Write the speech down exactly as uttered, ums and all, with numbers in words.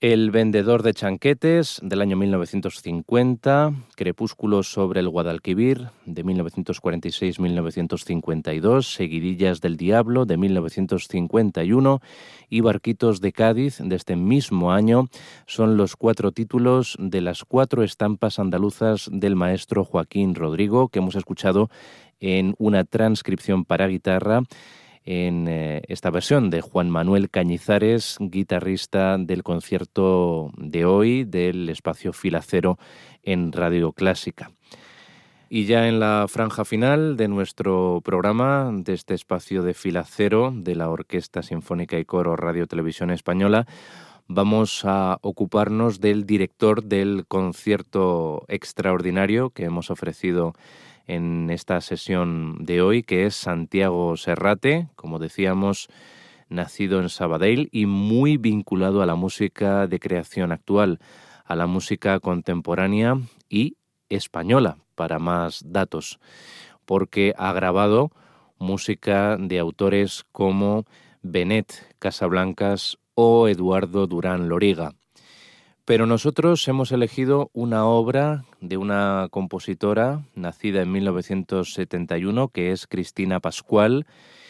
El vendedor de chanquetes, del año mil novecientos cincuenta, Crepúsculo sobre el Guadalquivir, de mil novecientos cuarenta y seis a mil novecientos cincuenta y dos, Seguidillas del Diablo, de mil novecientos cincuenta y uno, y Barquitos de Cádiz, de este mismo año, son los cuatro títulos de las cuatro estampas andaluzas del maestro Joaquín Rodrigo, que hemos escuchado en una transcripción para guitarra, en eh, esta versión de Juan Manuel Cañizares, guitarrista del concierto de hoy del espacio Filacero en Radio Clásica. Y ya en la franja final de nuestro programa, de este espacio de Filacero de la Orquesta Sinfónica y Coro Radio Televisión Española, vamos a ocuparnos del director del concierto extraordinario que hemos ofrecido en esta sesión de hoy, que es Santiago Serrate, como decíamos, nacido en Sabadell y muy vinculado a la música de creación actual, a la música contemporánea y española, para más datos, porque ha grabado música de autores como Benet Casablancas o Eduardo Durán Loriga. Pero nosotros hemos elegido una obra de una compositora nacida en mil novecientos setenta y uno, que es Cristina Pascual,